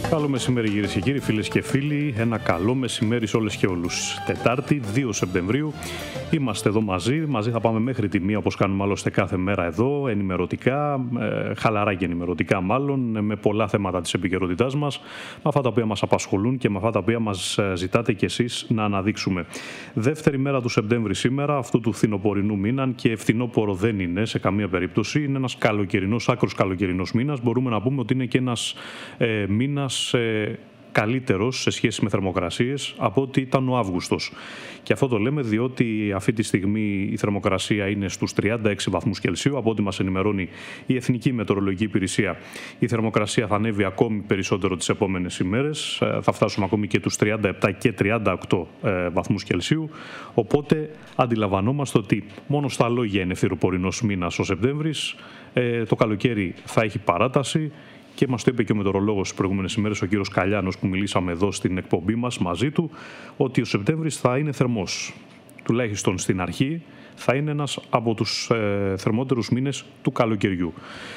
Καλό μεσημέρι κυρίες και κύριοι, φίλες και φίλοι. Ένα καλό μεσημέρι σε όλες και όλους. Τετάρτη, 2 Σεπτεμβρίου. Είμαστε εδώ μαζί. Μαζί θα πάμε μέχρι τη 1, όπως κάνουμε άλλωστε κάθε μέρα εδώ, ενημερωτικά, χαλαρά και ενημερωτικά μάλλον, με πολλά θέματα της επικαιρότητάς μας, με αυτά τα οποία μας απασχολούν και με αυτά τα οποία μας ζητάτε κι εσείς να αναδείξουμε. Δεύτερη μέρα του Σεπτέμβρη σήμερα, αυτού του φθινοπορεινού μήνα, και φθινόπορο δεν είναι σε καμία περίπτωση. Είναι ένας καλοκαιρινός, άκρος καλοκαιρινός μήνας. Μπορούμε να πούμε ότι είναι και ένας μήνας καλύτερος σε σχέση με θερμοκρασίες από ότι ήταν ο Αύγουστος. Και αυτό το λέμε διότι αυτή τη στιγμή η θερμοκρασία είναι στους 36 βαθμούς Κελσίου, από ό,τι μας ενημερώνει η Εθνική Μετεωρολογική Υπηρεσία. Η θερμοκρασία θα ανέβει ακόμη περισσότερο τις επόμενες ημέρες, θα φτάσουμε ακόμη και τους 37 και 38 βαθμούς Κελσίου, οπότε αντιλαμβανόμαστε ότι μόνο στα λόγια είναι φθινοπορεινός μήνας ο Σεπτέμβρης, το καλοκαίρι θα έχει παράταση. Και μας το είπε και ο μετεωρολόγος τις προηγούμενες ημέρες, ο κύριος Καλιάνος, που μιλήσαμε εδώ στην εκπομπή μας μαζί του, ότι ο Σεπτέμβρης θα είναι θερμός. Τουλάχιστον στην αρχή θα είναι ένας από τους θερμότερους μήνες του καλοκαιριού.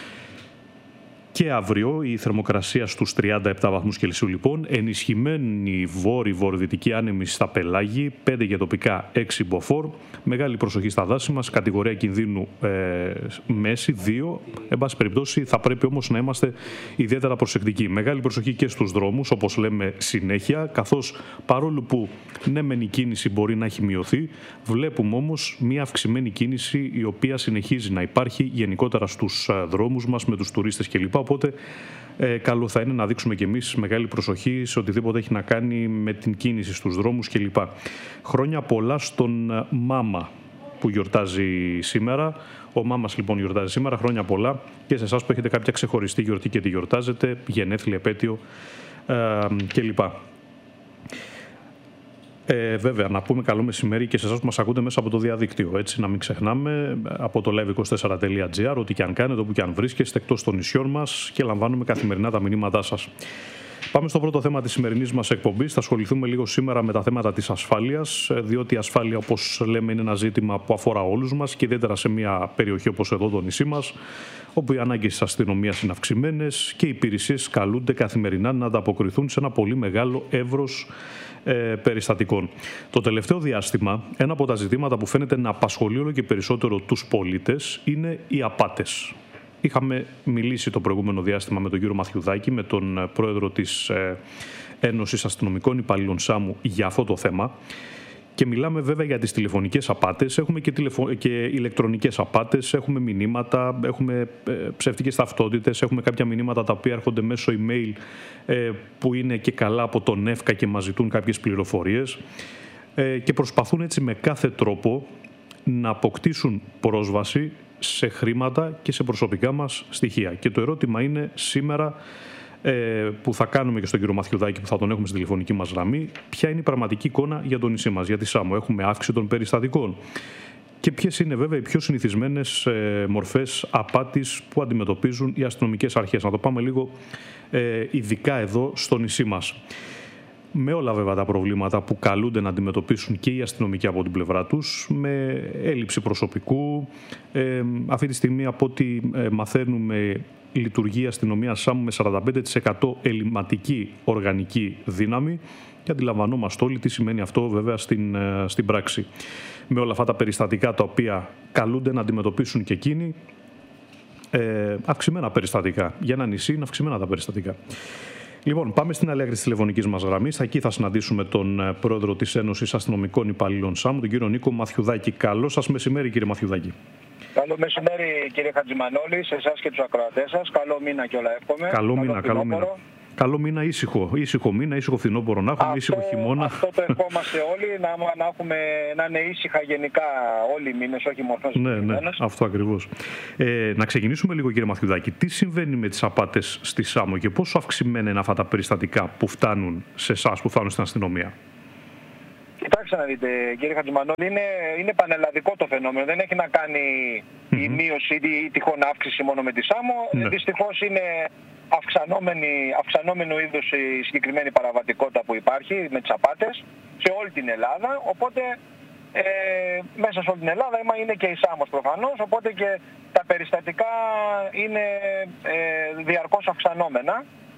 Και αύριο η θερμοκρασία στους 37 βαθμούς Κελσίου λοιπόν, ενισχυμένη βόρειο-βορειοδυτική άνεμη στα πελάγη, 5 για τοπικά, 6 μποφόρ, μεγάλη προσοχή στα δάση μας, κατηγορία κινδύνου μέση, 2. Εν πάση περιπτώσει θα πρέπει όμως να είμαστε ιδιαίτερα προσεκτικοί. Μεγάλη προσοχή και στους δρόμους, όπως λέμε συνέχεια, καθώς παρόλο που ναι μεν η κίνηση μπορεί να έχει μειωθεί, βλέπουμε όμως μια αυξημένη κίνηση η οποία συνεχίζει να υπάρχει γενικότερα στους δρόμους μας με τους τουρίστες κλπ. Οπότε καλό θα είναι να δείξουμε κι εμείς μεγάλη προσοχή σε οτιδήποτε έχει να κάνει με την κίνηση στους δρόμους κλπ. Χρόνια πολλά στον Μάμα που γιορτάζει σήμερα. Ο Μάμας λοιπόν γιορτάζει σήμερα. Χρόνια πολλά και σε εσάς που έχετε κάποια ξεχωριστή γιορτή και τη γιορτάζετε, γενέθλια, επέτειο κλπ. Βέβαια, να πούμε καλό μεσημέρι και σε εσάς που μας ακούτε μέσα από το διαδίκτυο. Έτσι, να μην ξεχνάμε από το live24.gr, ό,τι και αν κάνετε, όπου και αν βρίσκεστε, εκτός των νησιών μας, και λαμβάνουμε καθημερινά τα μηνύματά σας. Πάμε στο πρώτο θέμα της σημερινής μας εκπομπής. Θα ασχοληθούμε λίγο σήμερα με τα θέματα της ασφάλειας, διότι η ασφάλεια, όπως λέμε, είναι ένα ζήτημα που αφορά όλους μας και ιδιαίτερα σε μια περιοχή όπως εδώ το νησί μας, όπου οι ανάγκες της αστυνομίας είναι αυξημένες και οι υπηρεσίες καλούνται καθημερινά να ανταποκριθούν σε ένα πολύ μεγάλο εύρος περιστατικών. Το τελευταίο διάστημα, ένα από τα ζητήματα που φαίνεται να απασχολεί όλο και περισσότερο τους πολίτες είναι οι απάτες. Είχαμε μιλήσει το προηγούμενο διάστημα με τον κύριο Μαθιουδάκη, με τον πρόεδρο της Ένωσης Αστυνομικών Υπαλλήλων ΣΑΜΟΥ, για αυτό το θέμα. Και μιλάμε βέβαια για τις τηλεφωνικές απάτες, έχουμε και ηλεκτρονικές απάτες, έχουμε μηνύματα, έχουμε ψεύτικες ταυτότητες, έχουμε κάποια μηνύματα τα οποία έρχονται μέσω email που είναι και καλά από τον ΕΦΚΑ και μας ζητούν κάποιες πληροφορίες και προσπαθούν έτσι με κάθε τρόπο να αποκτήσουν πρόσβαση σε χρήματα και σε προσωπικά μας στοιχεία. Και το ερώτημα είναι σήμερα, που θα κάνουμε και στον κύριο Μαθιουδάκη, που θα τον έχουμε στη τηλεφωνική μας γραμμή, ποια είναι η πραγματική εικόνα για το νησί μας, για τη ΣΑΜΟ. Έχουμε αύξηση των περιστατικών και ποιες είναι βέβαια οι πιο συνηθισμένες μορφές απάτης που αντιμετωπίζουν οι αστυνομικές αρχές. Να το πάμε λίγο ειδικά εδώ στο νησί μας. Με όλα βέβαια τα προβλήματα που καλούνται να αντιμετωπίσουν και οι αστυνομικοί από την πλευρά τους, με έλλειψη προσωπικού. Αυτή τη στιγμή, από ό,τι μαθαίνουμε, λειτουργεί η αστυνομία ΣΑΜΟΥ με 45% ελλειμματική οργανική δύναμη και αντιλαμβανόμαστε όλοι τι σημαίνει αυτό βέβαια στην πράξη. Με όλα αυτά τα περιστατικά τα οποία καλούνται να αντιμετωπίσουν και εκείνοι, αυξημένα περιστατικά. Για ένα νησί είναι αυξημένα τα περιστατικά. Λοιπόν, πάμε στην άλλη άκρη της τηλεφωνικής μας γραμμής. Εκεί θα συναντήσουμε τον πρόεδρο της Ένωσης Αστυνομικών Υπαλλήλων ΣΑΜΟΥ, τον κύριο Νίκο Μαθιουδάκη. Καλό σας μεσημέρι, κύριε Μαθιουδάκη. Καλό μεσημέρι, κύριε Χατζημανόλη, σε εσάς και τους ακροατές σας. Καλό μήνα και όλα εύχομαι. Καλό μήνα. Καλό μήνα, ήσυχο μήνα, ήσυχο φθινόπωρο να έχουμε, ήσυχο χειμώνα. Αυτό το ευχόμαστε όλοι, να είναι ήσυχα γενικά όλοι οι μήνες, όχι μόνο ναι, αυτό ακριβώς. Να ξεκινήσουμε λίγο, κύριε Μαθιουδάκη. Τι συμβαίνει με τις απάτες στη ΣΑΜΟ και πόσο αυξημένα είναι αυτά τα περιστατικά που φτάνουν σε εσάς, που φτάνουν στην αστυνομία? Κοιτάξτε να δείτε, κύριε Χατζημανόλη, είναι πανελλαδικό το φαινόμενο. Δεν έχει να κάνει η μείωση ή η τυχόν αύξηση μόνο με τη ΣΑΜΟ. Ναι. Δυστυχώς είναι αυξανόμενο είδους η συγκεκριμένη παραβατικότητα που υπάρχει με τις απάτες σε όλη την Ελλάδα. Οπότε μέσα σε όλη την Ελλάδα είναι και η ΣΑΜΟΣ προφανώς. Οπότε και τα περιστατικά είναι διαρκώς αυξανόμενα.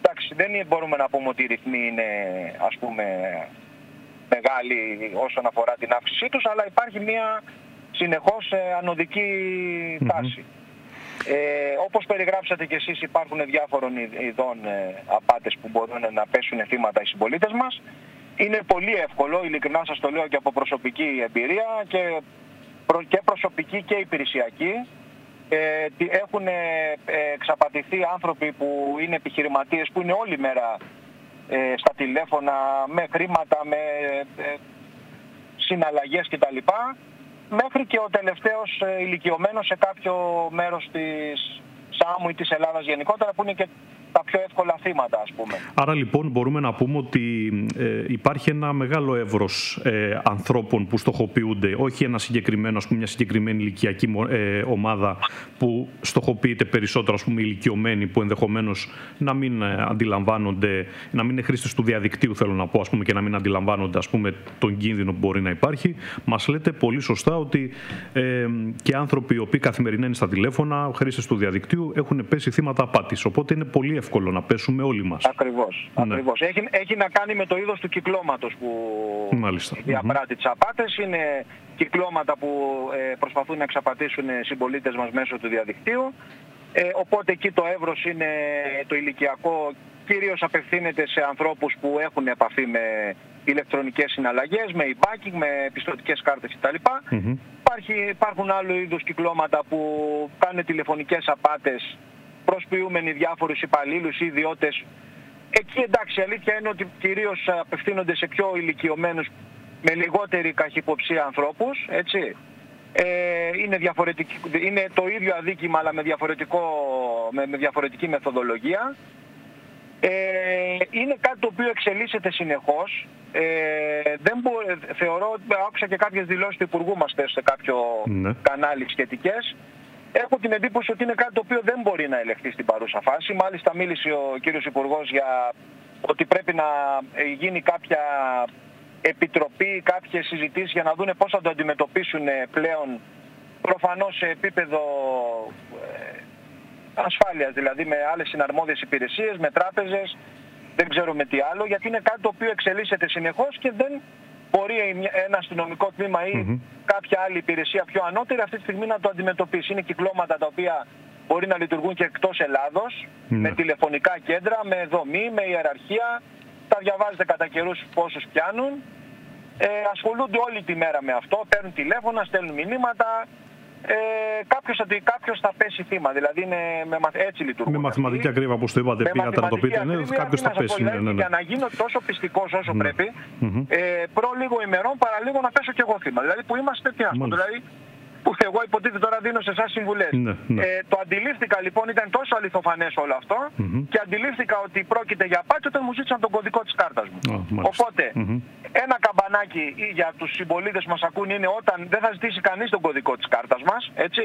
εντάξει, δεν μπορούμε να πούμε ότι οι ρυθμοί είναι, ας πούμε, μεγάλοι όσον αφορά την αύξησή τους, αλλά υπάρχει μια συνεχώς ανωδική τάση. Όπως περιγράψατε κι εσείς, υπάρχουν διάφορων ειδών απάτες που μπορούν να πέσουν θύματα οι συμπολίτες μας. Είναι πολύ εύκολο, ειλικρινά σας το λέω και από προσωπική εμπειρία και προσωπική και υπηρεσιακή. Έχουν εξαπατηθεί άνθρωποι που είναι επιχειρηματίες, που είναι όλη μέρα στα τηλέφωνα με χρήματα, με συναλλαγές κτλ. Μέχρι και ο τελευταίος ηλικιωμένος σε κάποιο μέρος της Σάμου ή της Ελλάδας γενικότερα, που είναι και τα πιο εύκολα θύματα, ας πούμε. Άρα λοιπόν μπορούμε να πούμε ότι υπάρχει ένα μεγάλο εύρος ανθρώπων που στοχοποιούνται, όχι ένα συγκεκριμένο, ας πούμε, μια συγκεκριμένη ηλικιακή ομάδα που στοχοποιείται περισσότερο, ας πούμε, ηλικιωμένοι, που ενδεχομένως να μην αντιλαμβάνονται, να μην είναι χρήστες του διαδικτύου, θέλω να πω, ας πούμε, και να μην αντιλαμβάνονται, ας πούμε, τον κίνδυνο που μπορεί να υπάρχει. Μας λέτε πολύ σωστά ότι και άνθρωποι οι οποίοι καθημερινά είναι στα τηλέφωνα, χρήστες του διαδικτύου, έχουν πέσει θύματα απάτης. Οπότε είναι πολύ εύκολο να πέσουμε όλοι μας. Ακριβώς. Ναι. Ακριβώς. Έχει να κάνει με το είδος του κυκλώματος που διαπράττει τις απάτες. Είναι κυκλώματα που προσπαθούν να εξαπατήσουν συμπολίτες μας μέσω του διαδικτύου. Οπότε εκεί το εύρος είναι το ηλικιακό, κυρίως απευθύνεται σε ανθρώπους που έχουν επαφή με ηλεκτρονικές συναλλαγές, με e-banking, με πιστωτικές κάρτες κτλ. Υπάρχουν άλλου είδους κυκλώματα που κάνουν τηλεφωνικές απάτες, προσποιούμενοι διάφορους υπαλλήλους ή ιδιώτες. Εκεί εντάξει, η αλήθεια είναι ότι κυρίως απευθύνονται σε πιο ηλικιωμένους, με λιγότερη καχυποψία ανθρώπους, έτσι. Είναι το ίδιο αδίκημα, αλλά με διαφορετική μεθοδολογία. Είναι κάτι το οποίο εξελίσσεται συνεχώς. Θεωρώ, άκουσα και κάποιες δηλώσεις του Υπουργού μας σε κάποιο κανάλι σχετικές. Έχω την εντύπωση ότι είναι κάτι το οποίο δεν μπορεί να ελεγχθεί στην παρούσα φάση. Μάλιστα μίλησε ο κύριος Υπουργός για ότι πρέπει να γίνει κάποια επιτροπή, κάποιες συζητήσεις για να δούνε πώς θα το αντιμετωπίσουν πλέον, προφανώς σε επίπεδο ασφάλειας, δηλαδή με άλλες συναρμόδιες υπηρεσίες, με τράπεζες, δεν ξέρω με τι άλλο, γιατί είναι κάτι το οποίο εξελίσσεται συνεχώς και δεν μπορεί ένα αστυνομικό τμήμα ή κάποια άλλη υπηρεσία πιο ανώτερη αυτή τη στιγμή να το αντιμετωπίσει. Είναι κυκλώματα τα οποία μπορεί να λειτουργούν και εκτός Ελλάδος, με τηλεφωνικά κέντρα, με δομή, με ιεραρχία. Τα διαβάζετε κατά καιρούς πόσους πιάνουν. Ασχολούνται όλη τη μέρα με αυτό, παίρνουν τηλέφωνα, στέλνουν μηνύματα. Κάποιος θα πέσει θύμα, δηλαδή έτσι λειτουργούν. Με μαθηματική ακρίβεια, όπως το είπατε, πήγατε να το πείτε, κάποιος θα πέσει. Για να γίνω τόσο πιστικός όσο πρέπει, προ λίγο ημερών παραλίγο να πέσω κι εγώ θύμα. Δηλαδή που είμαστε δηλαδή που εγώ υποτίθεται τώρα δίνω σε εσάς συμβουλές. Το αντιλήφθηκα λοιπόν, ήταν τόσο αληθοφανές όλο αυτό και αντιλήφθηκα ότι πρόκειται για απάτη όταν μου ζήτησαν τον κωδικό της κάρτας μου. Οπότε ένα καμπανάκι για τους συμπολίτες που μας ακούν είναι όταν δεν θα ζητήσει κανείς τον κωδικό της κάρτας μας, έτσι.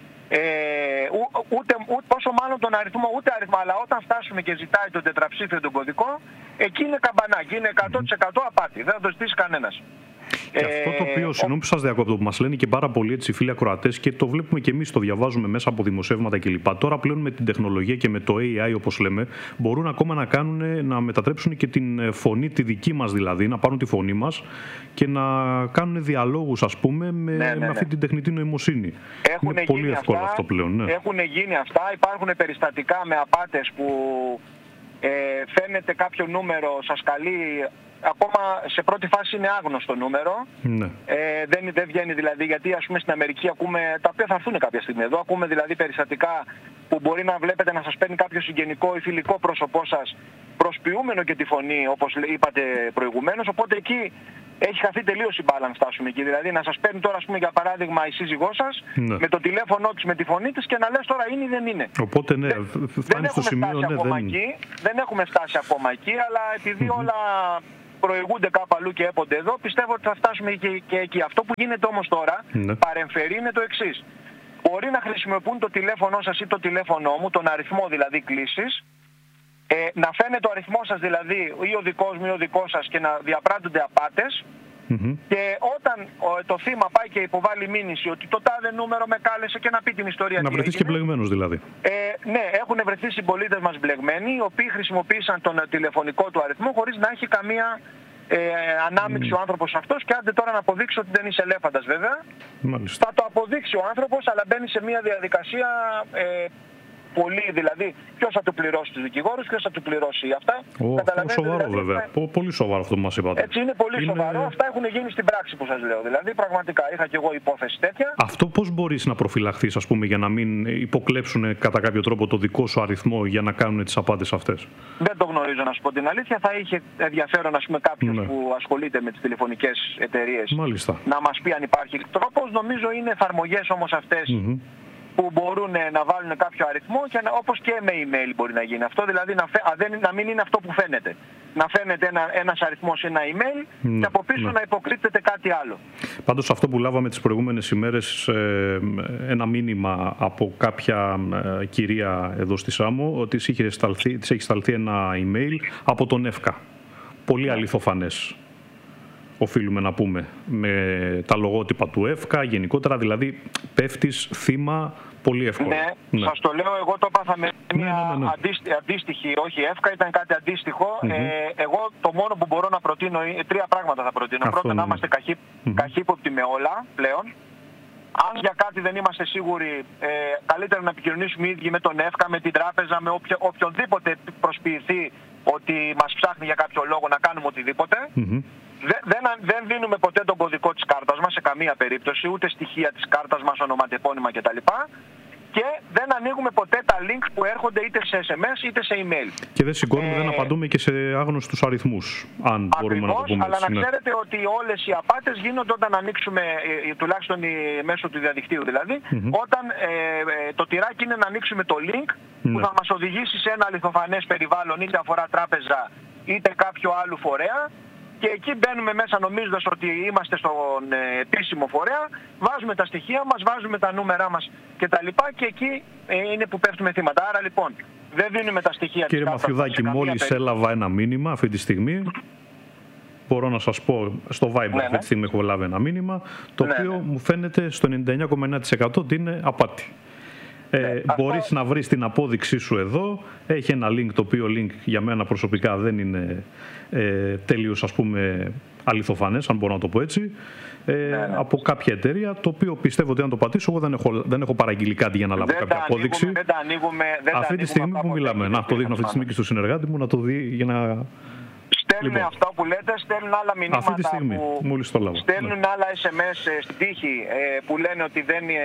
Ούτε πόσο μάλλον τον αριθμό, ούτε αριθμό, αλλά όταν φτάσουμε και ζητάει τον τετραψήφιο τον κωδικό, εκεί είναι καμπανάκι, είναι 100% απάτη, δεν θα το ζητήσει κανένας. Και αυτό το οποίο, συγγνώμη που σας διακόπτω, που μας λένε και πάρα πολλοί έτσι φίλοι ακροατές και το βλέπουμε και εμείς, το διαβάζουμε μέσα από δημοσιεύματα κλπ. Τώρα πλέον με την τεχνολογία και με το AI, όπως λέμε, μπορούν ακόμα να μετατρέψουν και την φωνή, τη δική μας δηλαδή, να πάρουν τη φωνή μας και να κάνουν διαλόγους, ας πούμε, με αυτή την τεχνητή νοημοσύνη. Είναι πολύ εύκολο αυτό πλέον. Έχουν γίνει αυτά, υπάρχουν περιστατικά με απάτες που φαίνεται κάποιο νούμερο, σας καλεί. Ακόμα σε πρώτη φάση είναι άγνωστο νούμερο. Δεν βγαίνει δηλαδή, γιατί ας πούμε στην Αμερική ακούμε, τα οποία θα έρθουν κάποια στιγμή εδώ, ακούμε δηλαδή περιστατικά που μπορεί να βλέπετε να σας παίρνει κάποιο συγγενικό ή φιλικό πρόσωπό σας, προσποιούμενο και τη φωνή, όπως είπατε προηγουμένως, οπότε εκεί έχει χαθεί τελείως η balance, φτάσουμε εκεί. Δηλαδή να σας παίρνει τώρα, ας πούμε, για παράδειγμα, η σύζυγός σας με το τηλέφωνο της, με τη φωνή της και να λες τώρα είναι ή δεν είναι. Οπότε φτάνει στο σημείο, δεν έχουμε φτάσει ακόμα εκεί, αλλά επειδή όλα προηγούνται κάπου αλλού και έπονται εδώ, πιστεύω ότι θα φτάσουμε και εκεί. Αυτό που γίνεται όμως τώρα, παρεμφερεί, είναι το εξής. Μπορεί να χρησιμοποιούν το τηλέφωνο σας ή το τηλέφωνο μου, τον αριθμό δηλαδή κλήσης, να φαίνεται ο αριθμός σας δηλαδή ή ο δικός μου ή ο δικός σας και να διαπράττονται απάτες Και όταν το θύμα πάει και υποβάλει μήνυση ότι το τάδε νούμερο με κάλεσε και να πει την ιστορία. Να βρεθείς και μπλεγμένος δηλαδή. Ναι, έχουν βρεθεί συμπολίτες μας μπλεγμένοι, οι οποίοι χρησιμοποίησαν τον τηλεφωνικό του αριθμό χωρίς να έχει καμία ανάμειξη ο άνθρωπος αυτός, και άντε τώρα να αποδείξει ότι δεν είσαι ελέφαντας βέβαια. Μάλιστα. Θα το αποδείξει ο άνθρωπος, αλλά μπαίνει σε μια διαδικασία πολύ, δηλαδή ποιος θα του πληρώσει τους δικηγόρους, ποιος θα του πληρώσει αυτά. Αυτό σοβαρό δηλαδή, βέβαια. Πολύ σοβαρό αυτό που μας είπατε. Έτσι είναι πολύ σοβαρό. Αυτά έχουν γίνει στην πράξη που σας λέω. Δηλαδή πραγματικά είχα και εγώ υπόθεση τέτοια. Αυτό πώς μπορείς να προφυλαχθείς, ας πούμε, για να μην υποκλέψουν κατά κάποιο τρόπο το δικό σου αριθμό για να κάνουν τις απάτες αυτές? Δεν το γνωρίζω, να σου πω την αλήθεια. Θα είχε ενδιαφέρον, ας πούμε, κάποιος που ασχολείται με τις τηλεφωνικές εταιρείες να μας πει αν υπάρχει τρόπος. Νομίζω είναι εφαρμογές όμως αυτές που μπορούν να βάλουν κάποιο αριθμό, και όπως και με email μπορεί να γίνει αυτό, δηλαδή να μην είναι αυτό που φαίνεται. Να φαίνεται ένας αριθμός σε ένα email και από πίσω να υποκρύπτεται κάτι άλλο. Πάντως αυτό που λάβαμε τις προηγούμενες ημέρες, ένα μήνυμα από κάποια κυρία εδώ στη Σάμο, ότι της έχει σταλθεί ένα email από τον ΕΦΚΑ. Πολύ αληθοφανές, οφείλουμε να πούμε, με τα λογότυπα του ΕΦΚΑ γενικότερα, δηλαδή πέφτεις θύμα πολύ εύκολα. Ναι, σας το λέω, εγώ το έπαθα με μια αντίστοιχη, όχι ΕΦΚΑ, ήταν κάτι αντίστοιχο. Εγώ το μόνο που μπορώ να προτείνω, τρία πράγματα θα προτείνω. Πρώτον, να είμαστε καχύποπτοι με όλα πλέον. Αν για κάτι δεν είμαστε σίγουροι, καλύτερα να επικοινωνήσουμε οι ίδιοι με τον ΕΦΚΑ, με την τράπεζα, με οποιονδήποτε προσποιηθεί ότι μας ψάχνει για κάποιο λόγο, να κάνουμε οτιδήποτε. Δεν δίνουμε ποτέ τον κωδικό της κάρτας μας σε καμία περίπτωση, ούτε στοιχεία της κάρτας μας, ονοματεπώνυμα κτλ. Και δεν ανοίγουμε ποτέ τα links που έρχονται είτε σε SMS είτε σε email. Και δεν σηκώνουμε, δεν απαντούμε και σε άγνωστους αριθμούς, αν μπορούμε να το πούμε. Αλλά να ξέρετε ότι όλες οι απάτες γίνονται όταν ανοίξουμε, τουλάχιστον μέσω του διαδικτύου δηλαδή, όταν το τυράκι είναι να ανοίξουμε το link που θα μας οδηγήσει σε ένα αληθοφανές περιβάλλον, είτε αφορά τράπεζα είτε κάποιο άλλο φορέα. Και εκεί μπαίνουμε μέσα νομίζοντας ότι είμαστε στον επίσημο φορέα, βάζουμε τα στοιχεία μας, βάζουμε τα νούμερά μας κτλ. Και εκεί είναι που πέφτουμε θύματα. Άρα λοιπόν δεν δίνουμε τα στοιχεία της κάρτας. Κύριε Μαθιουδάκη, μόλις έλαβα ένα μήνυμα αυτή τη στιγμή, μπορώ να σας πω, στο Viber αυτή τη στιγμή έχω λάβει ένα μήνυμα, το οποίο μου φαίνεται στο 99,9% ότι είναι απάτη. Μπορείς να βρεις την απόδειξή σου εδώ. Έχει ένα link, το οποίο link για μένα προσωπικά δεν είναι τελείως, ας πούμε, αληθοφανές, αν μπορώ να το πω έτσι, από κάποια εταιρεία, το οποίο πιστεύω ότι αν το πατήσω, εγώ δεν έχω παραγγείλει κάτι για να λάβω κάποια απόδειξη. Αυτή τη στιγμή που μιλάμε, να το δείχνω αυτή τη στιγμή και στο συνεργάτη μου να το δει για να... Στέλνουν αυτά που λέτε, στέλνουν άλλα μηνύματα, αυτή τη στιγμή, μόλις το λάβω. Στέλνουν άλλα SMS στην τύχη που λένε ότι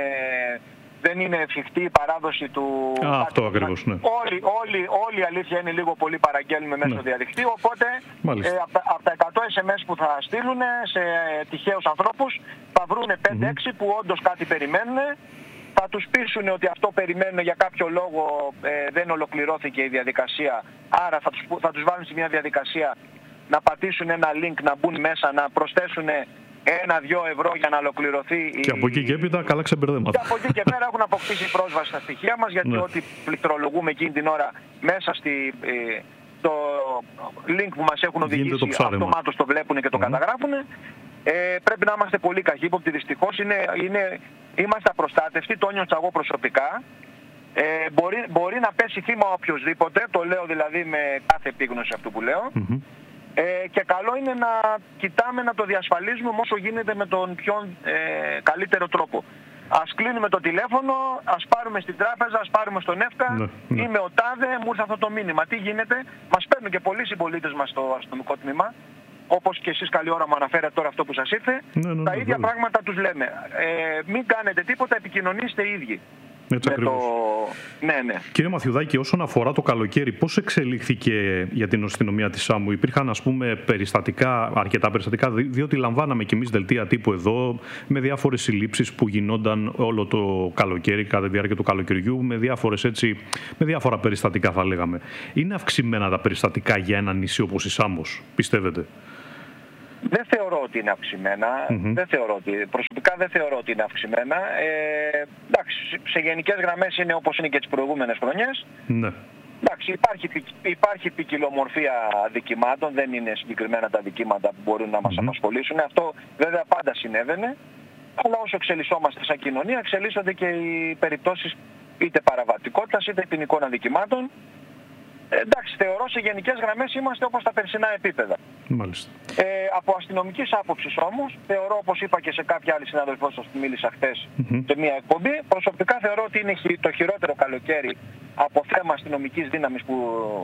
δεν είναι εφικτή η παράδοση του... Αυτό ακριβώς, ναι. Όλη η αλήθεια είναι λίγο πολύ παραγγέλνουμε μέσω διαδικτύου, οπότε από τα 100 SMS που θα στείλουν σε τυχαίους ανθρώπους θα βρουν 5-6 που όντως κάτι περιμένουν, θα τους πείσουν ότι αυτό περιμένουν για κάποιο λόγο, δεν ολοκληρώθηκε η διαδικασία, άρα θα τους βάλουν σε μια διαδικασία να πατήσουν ένα link, να μπουν μέσα, να προσθέσουν 1-2 ευρώ για να ολοκληρωθεί. Και από εκεί και έπειτα καλά ξεμπερδέματα. Και από εκεί και πέρα έχουν αποκτήσει πρόσβαση στα στοιχεία μας, γιατί ό,τι πληκτρολογούμε εκείνη την ώρα μέσα στο link που μας έχουν οδηγήσει, αυτομάτως το βλέπουν και το καταγράφουν. Πρέπει να είμαστε πολύ καχύποπτοι, δυστυχώς. Είμαστε απροστάτευτοι, το νιώσα εγώ προσωπικά. Μπορεί να πέσει θύμα οποιοσδήποτε, το λέω δηλαδή με κάθε επίγνωση αυτού που λέω. Και καλό είναι να κοιτάμε να το διασφαλίζουμε όσο γίνεται με τον πιο καλύτερο τρόπο. Ας κλείνουμε το τηλέφωνο, ας πάρουμε στην τράπεζα, ας πάρουμε στον ΕΦΚΑ, είμαι ο τάδε, μου ήρθε αυτό το μήνυμα. Τι γίνεται, μας παίρνουν και πολλοί συμπολίτες μας στο αστυνομικό τμήμα, όπως και εσείς καλή ώρα μου αναφέρατε τώρα αυτό που σας ήρθε, τα ίδια πράγματα τους λέμε. Μην κάνετε τίποτα, επικοινωνήστε οι ίδιοι. Έτσι ακριβώς. Κύριε Μαθιουδάκη, όσον αφορά το καλοκαίρι, πώς εξελίχθηκε για την αστυνομία της Σάμου? Υπήρχαν, ας πούμε, αρκετά περιστατικά, διότι λαμβάναμε κι εμείς δελτία τύπου εδώ με διάφορες συλλήψεις που γινόταν όλο το καλοκαίρι, κατά τη διάρκεια του καλοκαιριού, με διάφορα περιστατικά, θα λέγαμε. Είναι αυξημένα τα περιστατικά για ένα νησί όπως η Σάμος, πιστεύετε? Δεν θεωρώ ότι είναι αυξημένα. Προσωπικά δεν θεωρώ ότι είναι αυξημένα. Εντάξει, σε γενικές γραμμές είναι όπως είναι και τις προηγούμενες χρονιές. Εντάξει, υπάρχει ποικιλομορφία αδικημάτων, δεν είναι συγκεκριμένα τα αδικήματα που μπορούν να μας απασχολήσουν. Αυτό βέβαια πάντα συνέβαινε, αλλά όσο εξελισσόμαστε σαν κοινωνία, εξελίσσονται και οι περιπτώσεις είτε παραβατικότητας είτε ποινικών αδικημάτων. Εντάξει, θεωρώ σε γενικές γραμμές είμαστε όπως τα περσινά επίπεδα. Μάλιστα. Από αστυνομικής άποψης όμως, θεωρώ, όπως είπα και σε κάποια άλλη συνάδελφό σας που μίλησα χθες σε μια εκπομπή, προσωπικά θεωρώ ότι είναι το χειρότερο καλοκαίρι από θέμα αστυνομικής δύναμης που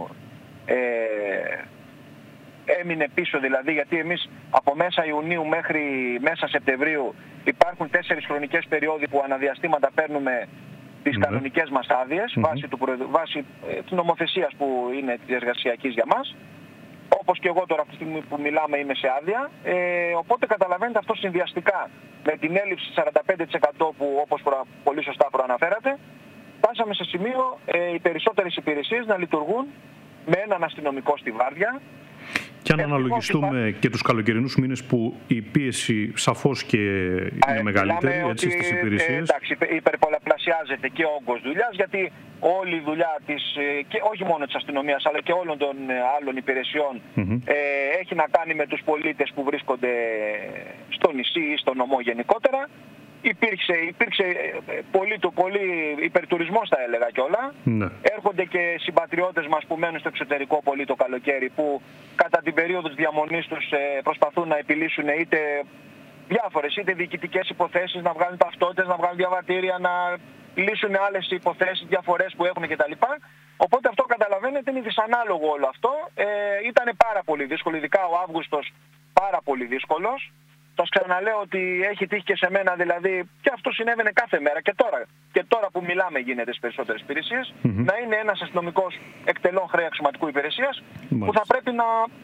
έμεινε πίσω, δηλαδή, γιατί εμείς από μέσα Ιουνίου μέχρι μέσα Σεπτεμβρίου υπάρχουν 4 χρονικές περιόδοι που αναδιαστήματα παίρνουμε τις κανονικές μας άδειες βάσει της νομοθεσίας που είναι της εργασιακής για μας. Όπως και εγώ τώρα αυτή τη στιγμή που μιλάμε είμαι σε άδεια. Οπότε καταλαβαίνετε αυτό συνδυαστικά με την έλλειψη 45% που όπως πολύ σωστά προαναφέρατε, φτάσαμε σε σημείο οι περισσότερες υπηρεσίες να λειτουργούν με έναν αστυνομικό στη βάρδια. Και αν αναλογιστούμε και τους καλοκαιρινούς μήνες που η πίεση σαφώς και είναι μεγαλύτερη έτσι, στις υπηρεσίες. Εντάξει, υπερπολαπλασιάζεται και ο όγκος δουλειάς, γιατί όλη η δουλειά της, και όχι μόνο της αστυνομίας, αλλά και όλων των άλλων υπηρεσιών έχει να κάνει με τους πολίτες που βρίσκονται στο νησί ή στο νομό γενικότερα. Υπήρξε πολύ υπερτουρισμός, θα έλεγα κιόλα. Ναι. Έρχονται και συμπατριώτες μας που μένουν στο εξωτερικό πολύ το καλοκαίρι, που κατά την περίοδο της διαμονής τους προσπαθούν να επιλύσουν είτε διάφορες είτε διοικητικές υποθέσεις, να βγάλουν ταυτότητες, να βγάλουν διαβατήρια, να λύσουν άλλες υποθέσεις, διαφορές που έχουν κτλ. Οπότε αυτό καταλαβαίνετε είναι δυσανάλογο όλο αυτό. Ήταν πάρα πολύ δύσκολο, ειδικά ο Αύγουστος πάρα πολύ δύσκολος. Σας ξαναλέω ότι έχει τύχει και σε μένα, δηλαδή, και αυτό συνέβαινε κάθε μέρα και τώρα που μιλάμε γίνεται στις περισσότερες υπηρεσίες, να είναι ένας αστυνομικός εκτελών χρέη αξιωματικού υπηρεσίας που θα πρέπει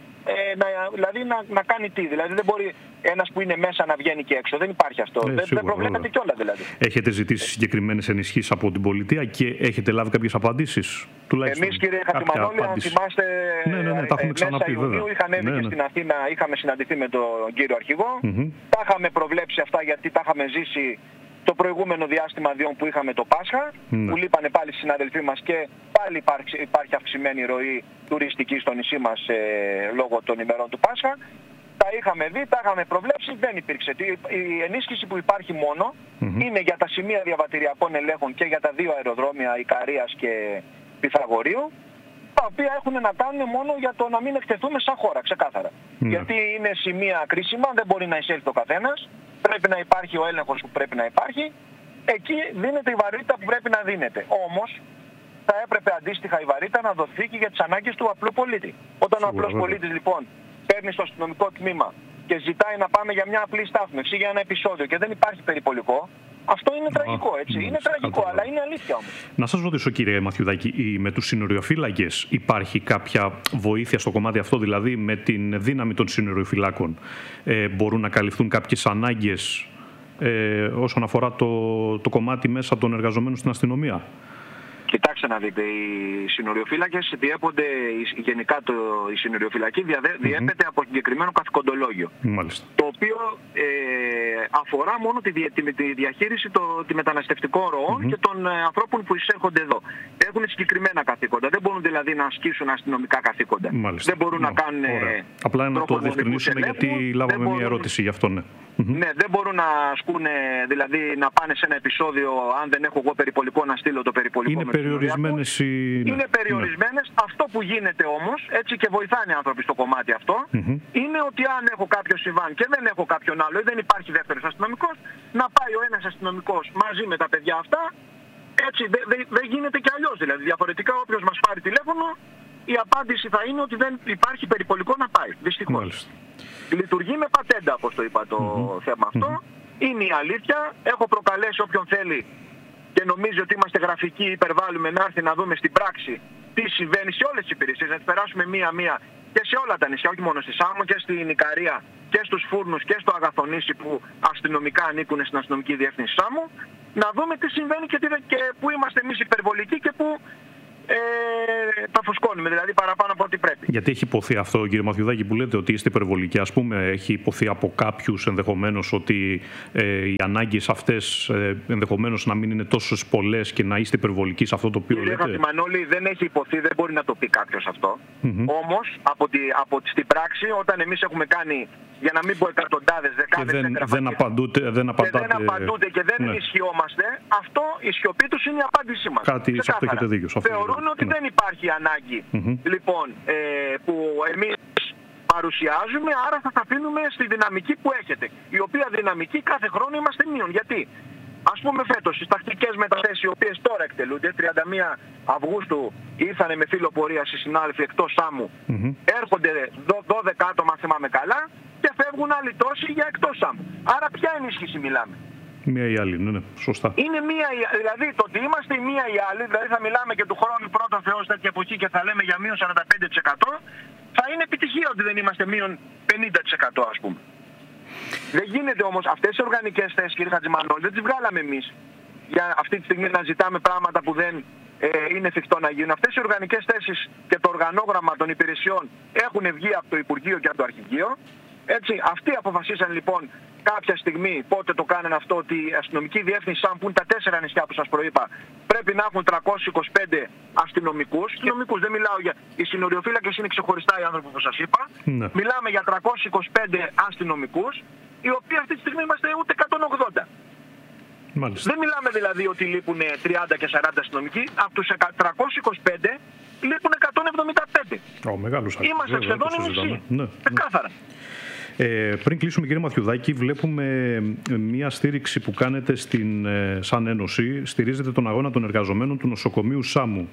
να κάνει τι. Δηλαδή δεν μπορεί ένας που είναι μέσα να βγαίνει και έξω. Δεν υπάρχει αυτό. Δεν προβλέπεται κιόλα δηλαδή. Έχετε ζητήσει συγκεκριμένες ενισχύσεις από την πολιτεία και έχετε λάβει κάποιες απαντήσεις? Εμείς, κύριε Χατζημανόλη, αν θυμάστε, μέσα Ιουνίου είχαν έβει και στην Αθήνα, είχαμε συναντηθεί με τον κύριο Αρχηγό. Τα είχαμε προβλέψει αυτά γιατί τα είχαμε ζήσει το προηγούμενο διάστημα διών που είχαμε το Πάσχα, που λείπανε πάλι οι συναδελφοί μας και πάλι υπάρχει αυξημένη ροή τουριστική στο νησί μας λόγω των ημερών του Πάσχα. Τα είχαμε δει, τα είχαμε προβλέψει, δεν υπήρξε. Η ενίσχυση που υπάρχει μόνο είναι για τα σημεία διαβατηριακών ελέγχων και για τα 2 αεροδρόμια Ικαρίας και Πυθαγορείου, τα οποία έχουν να κάνουν μόνο για το να μην εκτεθούμε σαν χώρα, ξεκάθαρα. Γιατί είναι σημεία κρίσιμα, δεν μπορεί να εισέλθει ο καθένας, πρέπει να υπάρχει ο έλεγχος που πρέπει να υπάρχει, εκεί δίνεται η βαρύτητα που πρέπει να δίνεται. Όμως, θα έπρεπε αντίστοιχα η βαρύτητα να δοθεί και για τις ανάγκες του απλού πολίτη. Όταν ο απλός πολίτης λοιπόν παίρνει στο αστυνομικό τμήμα και ζητάει να πάμε για μια απλή στάθμευση, για ένα επεισόδιο και δεν υπάρχει περιπολικό, αυτό είναι τραγικό, έτσι. Είναι τραγικό, αλλά είναι αλήθεια όμως. Να σας ρωτήσω, κύριε Μαθιουδάκη, με τους συνοριοφύλακες υπάρχει κάποια βοήθεια στο κομμάτι αυτό, δηλαδή με την δύναμη των συνοριοφυλάκων μπορούν να καλυφθούν κάποιες ανάγκες όσον αφορά το κομμάτι μέσα των εργαζομένων στην αστυνομία? Κοιτάξτε να δείτε, οι συνοριοφύλακες διέπονται, γενικά η συνοριοφυλακή διέπεται από συγκεκριμένο καθηκοντολόγιο. Μάλιστα. Το οποίο αφορά μόνο τη διαχείριση των μεταναστευτικών ροών και των ανθρώπων που εισέρχονται εδώ. Έχουν συγκεκριμένα καθήκοντα. Δεν μπορούν δηλαδή να ασκήσουν αστυνομικά καθήκοντα. Μάλιστα. Δεν μπορούν να κάνουν. Απλά να το διευκρινίσουμε, γιατί λάβαμε μια ερώτηση γι' αυτό, ναι. Ναι, δεν μπορούν να ασκούν, δηλαδή να πάνε σε ένα επεισόδιο, αν δεν έχω εγώ περιπολικό, να στείλω το περιπολικό. Είναι περιορισμένες Είναι περιορισμένες. Ναι. Αυτό που γίνεται όμως, έτσι και βοηθάνε οι άνθρωποι στο κομμάτι αυτό, είναι ότι αν έχω κάποιο συμβάν και δεν έχω κάποιον άλλο ή δεν υπάρχει δεύτερος αστυνομικός, να πάει ο ένας αστυνομικός μαζί με τα παιδιά αυτά. Έτσι δεν γίνεται και αλλιώς. Δηλαδή διαφορετικά όποιος μας πάρει τηλέφωνο, η απάντηση θα είναι ότι δεν υπάρχει περιπολικό να πάει. Δυστυχώς. Μάλιστα. Λειτουργεί με πατέντα, όπως το είπα, το θέμα αυτό. Είναι η αλήθεια. Έχω προκαλέσει όποιον θέλει και νομίζει ότι είμαστε γραφικοί, υπερβάλλουμε, να έρθει να δούμε στην πράξη τι συμβαίνει σε όλες τις υπηρεσίες. Να τις περάσουμε μία-μία και σε όλα τα νησιά, όχι μόνο στη Σάμο και στην Ικαρία και στους Φούρνους και στο Αγαθονήσι που αστυνομικά ανήκουν στην αστυνομική διεύθυνση Σάμο. Να δούμε τι συμβαίνει και πού είμαστε εμείς υπερβολικοί και πού τα φουσκώνουμε, δηλαδή παραπάνω από ό,τι πρέπει. Γιατί έχει υποθεί αυτό, κύριε Μαθιουδάκη, που λέτε ότι είστε υπερβολικοί? Ας πούμε, έχει υποθεί από κάποιους ενδεχομένως ότι οι ανάγκες αυτές ενδεχομένως να μην είναι τόσο πολλές και να είστε υπερβολικοί σε αυτό το οποίο λέτε? Κύριε Χατζημανόλη, δεν έχει υποθεί, δεν μπορεί να το πει κάποιος αυτό. Όμως, στην πράξη, όταν εμείς έχουμε κάνει, για να μην πω εκατοντάδες, δεκάδες δεν απαντούτε και δεν ενισχυόμαστε, αυτό η σιωπή τους είναι η απάντησή μας. Κάτι σε αυτό έχετε δίκιο. Θεωρούν ότι δεν υπάρχει ανάγκη λοιπόν που εμείς παρουσιάζουμε, άρα θα τα αφήνουμε στη δυναμική που έχετε. Η οποία δυναμική κάθε χρόνο είμαστε μείον. Γιατί? Ας πούμε φέτος, στις τακτικές μεταθέσεις, οι οποίες τώρα εκτελούνται, 31 Αυγούστου ήρθανε με φύλλο πορείας οι συνάδελφοι εκτός Σάμου, έρχονται 12 άτομα, θυμάμαι καλά, και φεύγουν άλλοι τόσοι για εκτός Σάμου. Άρα ποια ενίσχυση μιλάμε? Μία ή άλλη, ναι, σωστά. Είναι μία, δηλαδή το ότι είμαστε η μία ή άλλη, δηλαδή θα μιλάμε και του χρόνου πρώτον Θεός τέτοια εποχή και θα λέμε για μείον 45%, θα είναι επιτυχία ότι δεν είμαστε μείον 50%, ας πούμε. Δεν γίνεται όμως αυτές οι οργανικές θέσεις, κύριε Χατζημανόλη, δεν τις βγάλαμε εμείς για αυτή τη στιγμή να ζητάμε πράγματα που δεν είναι εφικτό να γίνουν. Αυτές οι οργανικές θέσεις και το οργανόγραμμα των υπηρεσιών έχουν βγει από το Υπουργείο και από το Αρχηγείο. Έτσι, αυτοί αποφασίσαν λοιπόν κάποια στιγμή, πότε το κάνανε αυτό, ότι η αστυνομική διεύθυνση ΣΑΜ, που είναι τα 4 νησιά που σας προείπα, πρέπει να έχουν 325 αστυνομικούς. Αστυνομικούς, δεν μιλάω για... Οι συνοριοφύλακες είναι ξεχωριστά οι άνθρωποι που σας είπα. Ναι. Μιλάμε για 325 αστυνομικούς, οι οποίοι αυτή τη στιγμή είμαστε ούτε 180. Μάλιστα. Δεν μιλάμε δηλαδή ότι λείπουν 30 και 40 αστυνομικοί. Από τους 325 λείπουν 175. Είμαστε σχεδόν οι μισοί. Ναι. Κάθαρα. Πριν κλείσουμε, κύριε Μαθιουδάκη, βλέπουμε μια στήριξη που κάνετε σαν Ένωση. Στηρίζετε τον αγώνα των εργαζομένων του νοσοκομείου Σάμου.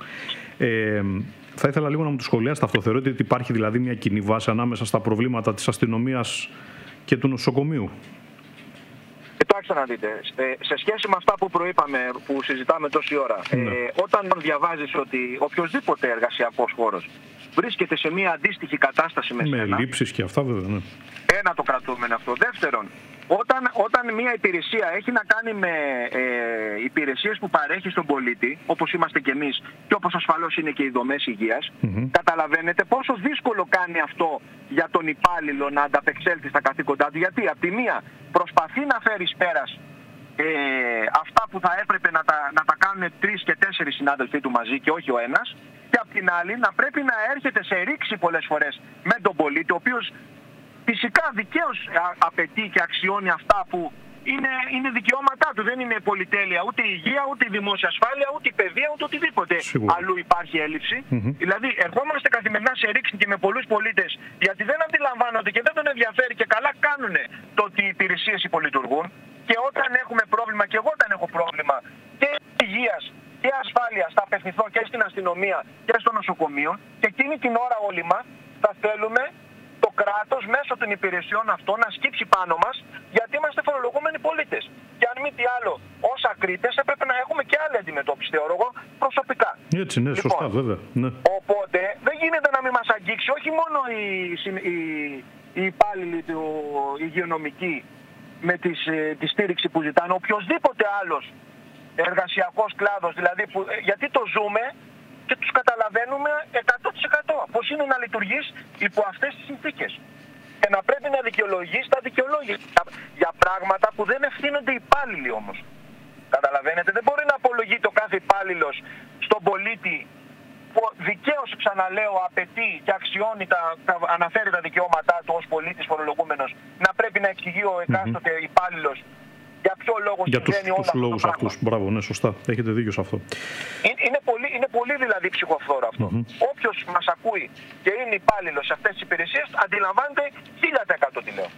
Θα ήθελα λίγο να μου το σχολιάσετε αυτό. Θεωρείτε ότι υπάρχει δηλαδή μια κοινή βάση ανάμεσα στα προβλήματα της αστυνομίας και του νοσοκομείου? Κοιτάξτε να δείτε, σε σχέση με αυτά που προείπαμε, που συζητάμε τόση ώρα, όταν διαβάζεις ότι οποιοσδήποτε εργασιακός χώρος βρίσκεται σε μια αντίστοιχη κατάσταση με σένα, με λήψεις και αυτά βέβαια, ναι. Ένα το κρατούμενο αυτό. Δεύτερον, όταν μια υπηρεσία έχει να κάνει με υπηρεσίες που παρέχει στον πολίτη, όπως είμαστε και εμείς και όπως ασφαλώς είναι και οι δομές υγείας, καταλαβαίνετε πόσο δύσκολο κάνει αυτό για τον υπάλληλο να ανταπεξέλθει στα καθήκοντά του. Γιατί από τη μία προσπαθεί να φέρει πέρας αυτά που θα έπρεπε να τα κάνουν 3 και 4 συνάδελφοί του μαζί και όχι ο ένας, και απ' την άλλη να πρέπει να έρχεται σε ρήξη πολλές φορές με τον πολίτη, ο οποίος φυσικά δικαίως απαιτεί και αξιώνει αυτά που είναι δικαιώματά του. Δεν είναι πολυτέλεια ούτε η υγεία, ούτε η δημόσια ασφάλεια, ούτε η παιδεία, ούτε οτιδήποτε αλλού υπάρχει έλλειψη. Δηλαδή ερχόμαστε καθημερινά σε ρήξη και με πολλούς πολίτες, γιατί δεν αντιλαμβάνονται και δεν τον ενδιαφέρει και καλά κάνουν το ότι οι υπηρεσίες υπολειτουργούν. Και όταν έχουμε πρόβλημα, και εγώ όταν έχω πρόβλημα και υγείας και ασφάλειας, θα απευθυνθώ και στην αστυνομία και στο νοσοκομείο, και εκείνη την ώρα όλοι μας θα θέλουμε το κράτος μέσω των υπηρεσιών αυτών να σκύψει πάνω μας, γιατί είμαστε φορολογούμενοι πολίτες. Και αν μη τι άλλο, ως ακρίτες έπρεπε να έχουμε και άλλη αντιμετώπιση, θεωρώ εγώ προσωπικά. Έτσι, ναι, λοιπόν, σωστά, βέβαια. Ναι. Οπότε δεν γίνεται να μην μας αγγίξει όχι μόνο οι υπάλληλοι του υγειονομικοί με τη στήριξη που ζητάνε, οποιοσδήποτε άλλος εργασιακός κλάδος, δηλαδή γιατί το ζούμε και τους καταλαβαίνουμε 100% πώς είναι να λειτουργείς υπό αυτές τις συνθήκες. Και να πρέπει να δικαιολογείς τα δικαιολόγητα για πράγματα που δεν ευθύνονται οι υπάλληλοι όμως. Καταλαβαίνετε, δεν μπορεί να απολογείται ο κάθε υπάλληλος στον πολίτη που δικαίως, ξαναλέω, απαιτεί και αξιώνει, αναφέρει τα δικαιώματά του ως πολίτης φορολογούμενος, να πρέπει να εξηγεί ο εκάστοτε υπάλληλος για ποιο λόγο συμβαίνει όλα αυτά. Για τους λόγους αυτούς. Μπράβο, ναι, σωστά. Έχετε δίκιο σε αυτό. Είναι πολύ δηλαδή ψυχοφθόρο αυτό. Όποιος μας ακούει και είναι υπάλληλος σε αυτές τις υπηρεσίες, αντιλαμβάνεται 1000% τι λέω.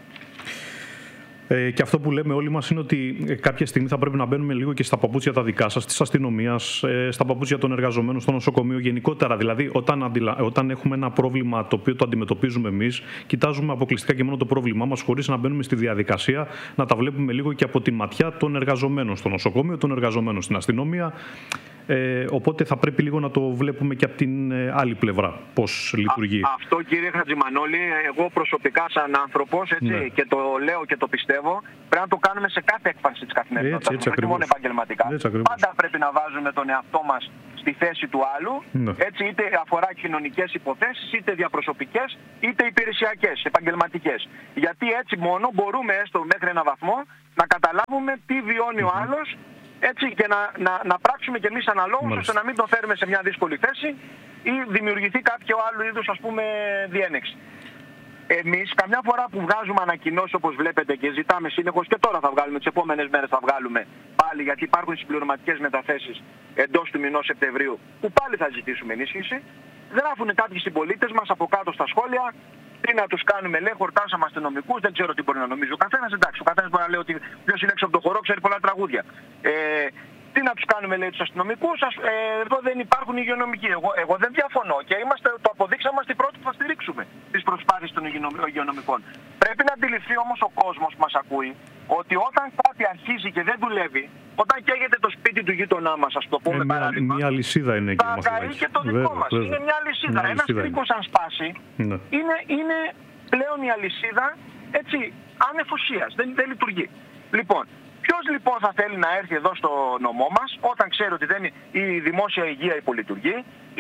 Και αυτό που λέμε όλοι μας είναι ότι κάποια στιγμή θα πρέπει να μπαίνουμε λίγο και στα παπούτσια τα δικά σας, της αστυνομίας, στα παπούτσια των εργαζομένων στο νοσοκομείο γενικότερα. Δηλαδή, όταν έχουμε ένα πρόβλημα το οποίο το αντιμετωπίζουμε εμείς, κοιτάζουμε αποκλειστικά και μόνο το πρόβλημά μας, χωρίς να μπαίνουμε στη διαδικασία να τα βλέπουμε λίγο και από τη ματιά των εργαζομένων στο νοσοκομείο, των εργαζομένων στην αστυνομία. Οπότε θα πρέπει λίγο να το βλέπουμε και από την άλλη πλευρά πώς λειτουργεί. Αυτό, κύριε Χατζημανόλη, εγώ προσωπικά σαν άνθρωπος, έτσι, και το λέω και το πιστεύω, πρέπει να το κάνουμε σε κάθε έκφανση της καθημερινότητας, όχι μόνο επαγγελματικά. Πάντα πρέπει να βάζουμε τον εαυτό μας στη θέση του άλλου, έτσι, είτε αφορά κοινωνικές υποθέσεις, είτε διαπροσωπικές, είτε υπηρεσιακές, επαγγελματικές. Γιατί έτσι μόνο μπορούμε έστω μέχρι ένα βαθμό να καταλάβουμε τι βιώνει ο άλλος, έτσι, και να πράξουμε κι εμείς αναλόγως, ώστε να μην τον φέρουμε σε μια δύσκολη θέση ή δημιουργηθεί κάποιο άλλο είδους, ας πούμε, διένεξη. Εμείς καμιά φορά που βγάζουμε ανακοινώσεις, όπως βλέπετε, και ζητάμε συνεχώς, και τώρα θα βγάλουμε, τις επόμενες μέρες θα βγάλουμε πάλι, γιατί υπάρχουν συμπληρωματικές μεταθέσεις εντός του μηνός Σεπτεμβρίου, που πάλι θα ζητήσουμε ενίσχυση. Γράφουν κάποιοι συμπολίτες μας από κάτω στα σχόλια, τι να τους κάνουμε, λέει, χορτάσαμε αστυνομικούς, δεν ξέρω τι μπορεί να νομίζει ο καθένας. Εντάξει, ο καθένας μπορεί να λέει ότι ποιος είναι έξω από το χορό, ξέρει πολλά τραγούδια. Τι να τους κάνουμε, λέει, τους αστυνομικούς, εδώ δεν υπάρχουν υγειονομικοί. Εγώ δεν διαφωνώ και το αποδείξαμε, είμαστε οι πρώτοι που θα στηρίξουμε τις προσπάθειες των υγειονομικών. Πρέπει να αντιληφθεί όμως ο κόσμος που μας ακούει ότι όταν κάτι αρχίζει και δεν δουλεύει, όταν καίγεται το σπίτι του γείτονά μας, ας το πούμε παράδειγμα, μια αλυσίδα είναι, θα καεί και το δικό μας. Είναι μια αλυσίδα. Ένας κρίκος αν σπάσει, είναι πλέον η αλυσίδα, έτσι, ανεφουσίας, δεν λειτουργεί. Λοιπόν, ποιος λοιπόν θα θέλει να έρθει εδώ στο νομό μας όταν ξέρει ότι η δημόσια υγεία υπολειτουργεί,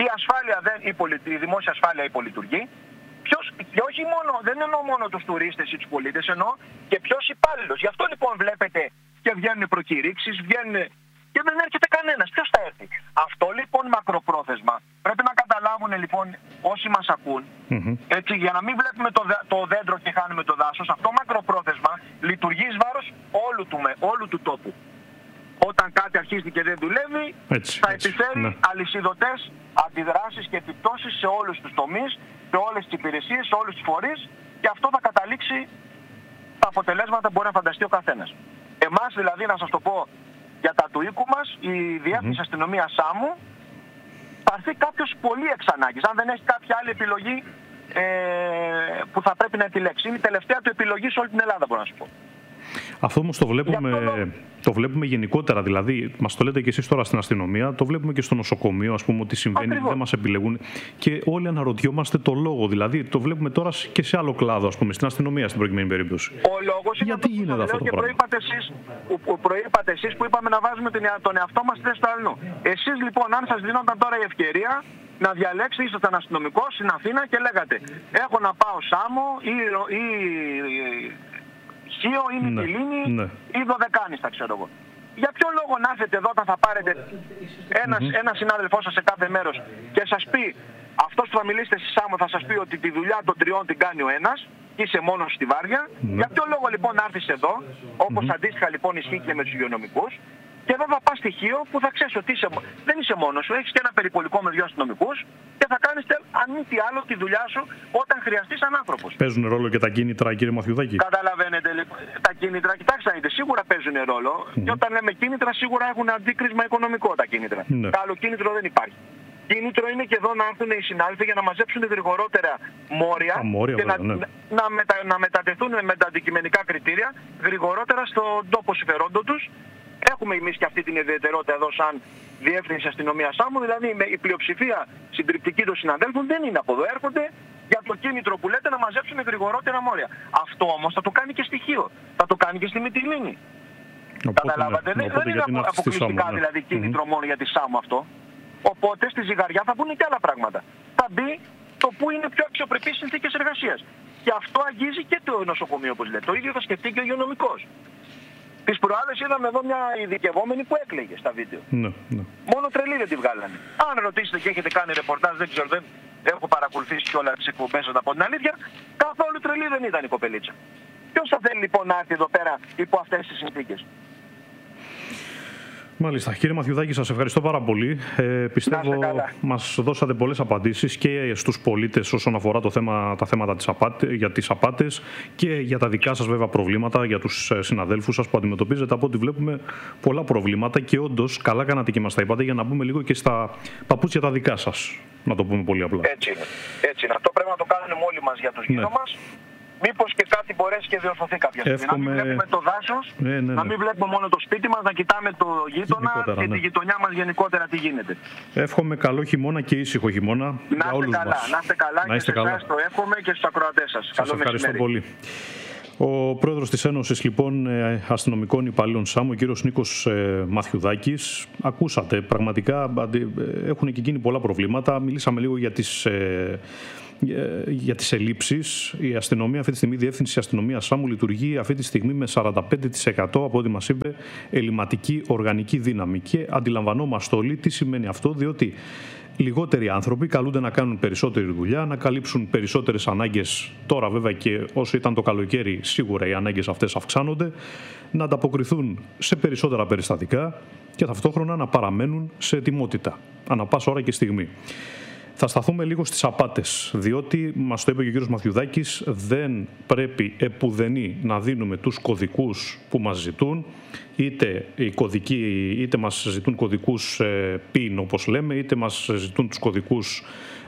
η δημόσια ασφάλεια υπολειτουργεί, και όχι μόνο, δεν εννοώ μόνο τους τουρίστες ή τους πολίτες, εννοώ και ποιος υπάλληλος. Γι' αυτό λοιπόν βλέπετε και βγαίνουν προκηρύξεις, και δεν έρχεται κανένας. Ποιος θα έρθει? Αυτό λοιπόν μακροπρόθεσμα πρέπει να καταλάβουν λοιπόν όσοι μας ακούν, έτσι, για να μην βλέπουμε το δέντρο και χάνουμε το δάσος. Αυτό μακροπρόθεσμα λειτουργεί εις βάρος όλου του τόπου. Όταν κάτι αρχίζει και δεν δουλεύει, θα επιφέρει αλυσιδωτές αντιδράσεις και επιπτώσεις σε όλους τους τομείς, σε όλες τις υπηρεσίες, σε όλους τους φορείς, και αυτό θα καταλήξει τα αποτελέσματα που μπορεί να φανταστεί ο καθένας. Εμάς δηλαδή, να σας το πω, για τα του οίκου μας, η Διεύθυνση Αστυνομίας Σάμου, θα έρθει κάποιος πολύ εξ ανάγκης, αν δεν έχει κάποια άλλη επιλογή που θα πρέπει να επιλέξει. Είναι η τελευταία του επιλογή σε όλη την Ελλάδα, μπορώ να σου πω. Αυτό όμως το βλέπουμε γενικότερα, δηλαδή μας το λέτε και εσείς τώρα στην αστυνομία, το βλέπουμε και στο νοσοκομείο, ας πούμε, ότι συμβαίνει, δεν μας επιλεγούν και όλοι αναρωτιόμαστε το λόγο, δηλαδή το βλέπουμε τώρα και σε άλλο κλάδο, ας πούμε, στην αστυνομία στην προκειμένη περίπτωση. Ο λόγος είναι γιατί γίνεται αυτό το πράγμα. Προείπατε εσείς που είπαμε να βάζουμε τον εαυτό μας στη θέση του αλλού. Εσείς λοιπόν, αν σας δίνονταν τώρα η ευκαιρία να διαλέξετε, ήσασταν αστυνομικός στην Αθήνα και λέγατε έχω να πάω Σάμο ή Χίο ή Μυτιλήνη ή Δωδεκάνηστα, ξέρω εγώ. Για ποιο λόγο να έρθετε εδώ όταν θα πάρετε ένα συνάδελφό σας σε κάθε μέρος και σας πει, αυτός που θα μιλήσετε στη Σάμο θα σας πει ότι τη δουλειά των τριών την κάνει ο ένας και είσαι μόνος στη βάρδια. Για ποιο λόγο λοιπόν να έρθεις εδώ, όπως αντίστοιχα λοιπόν ισχύει και με τους υγειονομικούς, και εδώ θα πας στοιχείο που θα ξέρεις ότι δεν είσαι μόνος σου, έχεις και ένα περιπολικό με 2 αστυνομικούς και θα κάνεις αν μη τι άλλο τη δουλειά σου όταν χρειαστείς σαν άνθρωπος. Παίζουν ρόλο και τα κίνητρα, κύριε Μαθιουδάκη? Καταλαβαίνετε λοιπόν, τα κίνητρα, κοιτάξτε να δείτε, σίγουρα παίζουν ρόλο και όταν λέμε κίνητρα σίγουρα έχουν αντίκρισμα οικονομικό τα κίνητρα. Τα άλλο κίνητρο δεν υπάρχει. Κίνητρο είναι και εδώ να έρθουν οι συνάδελφοι για να μαζέψουν γρηγορότερα μόρια και να μετατεθούν με τα αντικειμενικά κριτήρια γρηγορότερα στον τόπο συμφερόντων τους. Έχουμε εμείς και αυτή την ιδιαιτερότητα εδώ σαν Διεύθυνση Αστυνομίας Σάμου, δηλαδή η πλειοψηφία συντριπτική των συναδέλφων δεν είναι από εδώ, έρχονται για το κίνητρο που λέτε να μαζέψουν γρηγορότερα μόρια. Αυτό όμως θα το κάνει και στοιχείο, θα το κάνει και στη Μυτιλήνη. Καταλάβατε, δεν είναι αποκλειστικά δηλαδή κίνητρο μόνο για τη Σάμου αυτό. Οπότε στη ζυγαριά θα μπουν και άλλα πράγματα. Θα μπει το που είναι πιο αξιοπρεπείς συνθήκες εργασίας. Και αυτό αγγίζει και το νοσοκομείο, όπως λέτε. Το ίδιο θα σκεφτεί και ο υγειονομικός. Τις προάλλες είδαμε εδώ μια ειδικευόμενη που έκλαιγε στα βίντεο. Μόνο τρελή δεν τη βγάλανε. Αν ρωτήσετε και έχετε κάνει ρεπορτάζ, δεν ξέρω, δεν έχω παρακολουθήσει κιόλα τις εκπομπές σας, από την αλήθεια, καθόλου τρελή δεν ήταν η κοπελίτσα. Ποιος θα θέλει λοιπόν να έρθει εδώ πέρα υπό αυτές τις συνθήκες? Μάλιστα. Κύριε Μαθιουδάκη, σας ευχαριστώ πάρα πολύ. Πιστεύω μας δώσατε πολλές απαντήσεις και στους πολίτες όσον αφορά τα θέματα για τις απάτες και για τα δικά σας βέβαια προβλήματα, για τους συναδέλφους σας που αντιμετωπίζετε. Από ό,τι βλέπουμε πολλά προβλήματα και όντως καλά κάνατε και μας τα είπατε για να μπούμε λίγο και στα παπούτσια τα δικά σας. Να το πούμε πολύ απλά. Έτσι είναι. Έτσι είναι. Αυτό πρέπει να το κάνουμε όλοι μας για τους γύρω μας. Μήπως και κάτι μπορέσει και διορθωθεί κάποια στιγμή. Να μην βλέπουμε το δάσος, να μην βλέπουμε μόνο το σπίτι μας, να κοιτάμε το γείτονα και τη γειτονιά μας γενικότερα τι γίνεται. Εύχομαι καλό χειμώνα και ήσυχο χειμώνα για όλους μας. Να είστε καλά και σε εσάς το εύχομαι και στους ακροατές σας. Σας ευχαριστώ πολύ. Ο πρόεδρος της Ένωσης λοιπόν Αστυνομικών Υπαλλήλων ΣΑΜ, ο κύριος Νίκος Μαθιουδάκης, ακούσατε, πραγματικά έχουν και εκείνοι πολλά προβλήματα. Μιλήσαμε λίγο για τις ελλείψεις. Η αστυνομία αυτή τη στιγμή, η Διεύθυνση Αστυνομίας ΣΑΜ λειτουργεί αυτή τη στιγμή με 45% από ό,τι μας είπε ελλειμματική οργανική δύναμη. Και αντιλαμβανόμαστε όλοι τι σημαίνει αυτό, διότι λιγότεροι άνθρωποι καλούνται να κάνουν περισσότερη δουλειά, να καλύψουν περισσότερες ανάγκες. Τώρα βέβαια και όσο ήταν το καλοκαίρι σίγουρα οι ανάγκες αυτές αυξάνονται, να ανταποκριθούν σε περισσότερα περιστατικά και ταυτόχρονα να παραμένουν σε ετοιμότητα ανά πάσα ώρα και στιγμή. Θα σταθούμε λίγο στις απάτες, διότι μας το είπε και ο κύριος Μαθιουδάκης, δεν πρέπει επουδενή να δίνουμε τους κωδικούς που μας ζητούν, είτε μας ζητούν κωδικούς PIN όπως λέμε, είτε μας ζητούν τους κωδικούς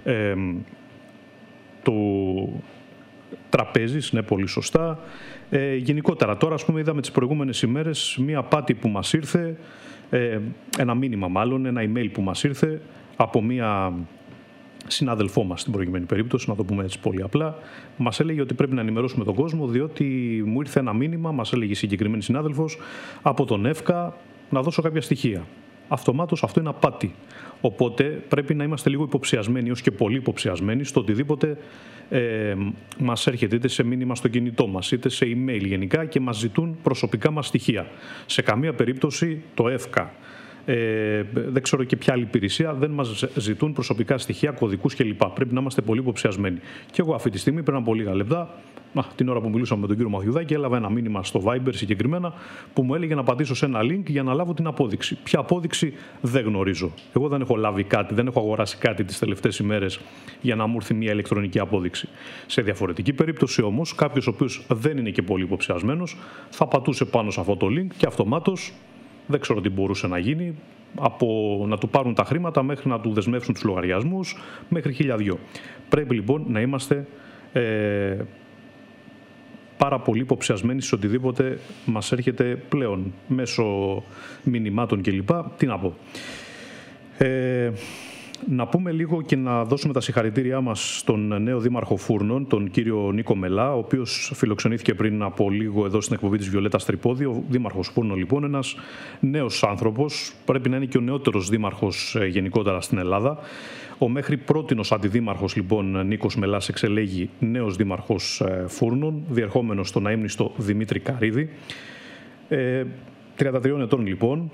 του τραπέζης, ναι, πολύ σωστά. Γενικότερα τώρα, ας πούμε, είδαμε τις προηγούμενες ημέρες μία απάτη που μας ήρθε, ένα μήνυμα μάλλον, ένα email που μας ήρθε από μία συνάδελφό μας στην προηγούμενη περίπτωση, να το πούμε έτσι πολύ απλά. Μας έλεγε ότι πρέπει να ενημερώσουμε τον κόσμο, διότι μου ήρθε ένα μήνυμα, μας έλεγε η συγκεκριμένη συνάδελφος, από τον ΕΦΚΑ να δώσω κάποια στοιχεία. Αυτομάτως αυτό είναι απάτη. Οπότε πρέπει να είμαστε λίγο υποψιασμένοι, ως και πολύ υποψιασμένοι, στο οτιδήποτε μας έρχεται, είτε σε μήνυμα στο κινητό μας, είτε σε email γενικά, και μας ζητούν προσωπικά μας στοιχεία. Σε καμία περίπτωση το ΕΦΚΑ, δεν ξέρω και ποια άλλη υπηρεσία, δεν μας ζητούν προσωπικά στοιχεία, κωδικούς κλπ. Πρέπει να είμαστε πολύ υποψιασμένοι. Και εγώ αυτή τη στιγμή, πριν από λίγα λεπτά, την ώρα που μιλούσαμε με τον κύριο Μαθιουδάκη, έλαβα ένα μήνυμα στο Viber συγκεκριμένα που μου έλεγε να πατήσω σε ένα link για να λάβω την απόδειξη. Ποια απόδειξη δεν γνωρίζω. Εγώ δεν έχω λάβει κάτι, δεν έχω αγοράσει κάτι τις τελευταίες ημέρες για να μου έρθει μια ηλεκτρονική απόδειξη. Σε διαφορετική περίπτωση όμως, κάποιος ο οποίος δεν είναι και πολύ υποψιασμένος θα πατούσε πάνω σε αυτό το link και αυτομάτως, δεν ξέρω τι μπορούσε να γίνει, από να του πάρουν τα χρήματα μέχρι να του δεσμεύσουν τους λογαριασμούς, μέχρι 1002. Πρέπει λοιπόν να είμαστε πάρα πολύ υποψιασμένοι σε οτιδήποτε μας έρχεται πλέον μέσω μηνυμάτων κλπ. Τι να πω. Να πούμε λίγο και να δώσουμε τα συγχαρητήριά μας στον νέο δήμαρχο Φούρνων, τον κύριο Νίκο Μελά, ο οποίος φιλοξενήθηκε πριν από λίγο εδώ στην εκπομπή της Βιολέτας Τρυπόδη. Ο δήμαρχος Φούρνων λοιπόν, ένας νέος άνθρωπος, πρέπει να είναι και ο νεότερος δήμαρχος γενικότερα στην Ελλάδα. Ο μέχρι πρότινος αντιδήμαρχος λοιπόν Νίκος Μελάς εξελέγει νέος δήμαρχος Φούρνων, διερχόμενος στον αείμνηστο Δημήτρη Καρίδη. 33 ετών λοιπόν.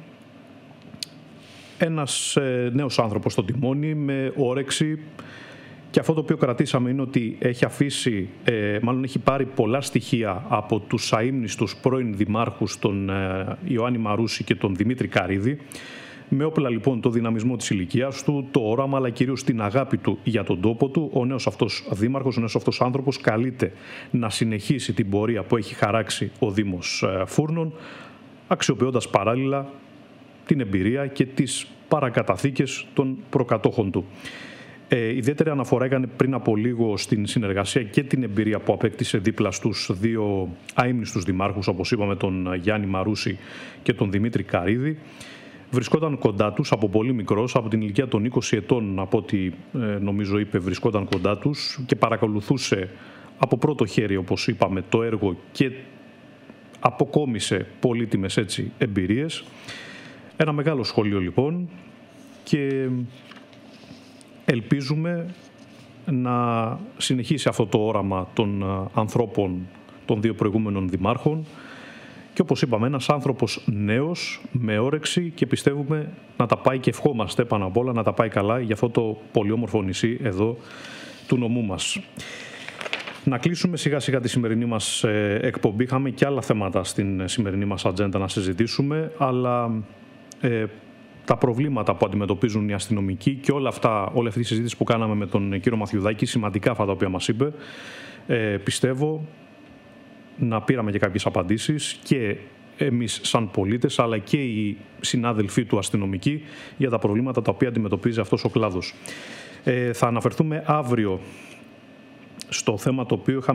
Ένας νέος άνθρωπος στο τιμόνι με όρεξη, και αυτό το οποίο κρατήσαμε είναι ότι έχει αφήσει, μάλλον έχει πάρει πολλά στοιχεία από τους αείμνηστους πρώην δημάρχους, τον Ιωάννη Μαρούση και τον Δημήτρη Καρίδη, με όπλα λοιπόν το δυναμισμό της ηλικίας του, το όραμα, αλλά κυρίως την αγάπη του για τον τόπο του. Ο νέος αυτός δήμαρχος, ο νέος αυτός άνθρωπος καλείται να συνεχίσει την πορεία που έχει χαράξει ο Δήμος Φούρνων, αξιοποιώντας παράλληλα την εμπειρία και τις παρακαταθήκες των προκατόχων του. Ιδιαίτερη αναφορά έκανε πριν από λίγο στην συνεργασία και την εμπειρία που απέκτησε δίπλα στους δύο αείμνηστους δημάρχους, όπως είπαμε, τον Γιάννη Μαρούση και τον Δημήτρη Καρίδη. Βρισκόταν κοντά τους από πολύ μικρός, από την ηλικία των 20 ετών, από ό,τι νομίζω είπε, βρισκόταν κοντά τους και παρακολουθούσε από πρώτο χέρι, όπως είπαμε, το έργο και αποκόμισε πολύτιμες έτσι εμπειρίες. Ένα μεγάλο σχολείο λοιπόν, και ελπίζουμε να συνεχίσει αυτό το όραμα των ανθρώπων των δύο προηγούμενων δημάρχων και, όπως είπαμε, ένας άνθρωπος νέος με όρεξη, και πιστεύουμε να τα πάει, και ευχόμαστε πάνω απ' όλα να τα πάει καλά για αυτό το πολύ όμορφο νησί εδώ του νομού μας. Να κλείσουμε σιγά σιγά τη σημερινή μας εκπομπή. Είχαμε και άλλα θέματα στην σημερινή μας ατζέντα να συζητήσουμε, αλλά τα προβλήματα που αντιμετωπίζουν οι αστυνομικοί και όλη αυτή η συζήτηση που κάναμε με τον κύριο Μαθιουδάκη, σημαντικά αυτά τα οποία μας είπε, πιστεύω να πήραμε και κάποιες απαντήσεις και εμείς σαν πολίτες, αλλά και οι συνάδελφοί του αστυνομικοί, για τα προβλήματα τα οποία αντιμετωπίζει αυτός ο κλάδος. Θα αναφερθούμε αύριο στο θέμα το οποίο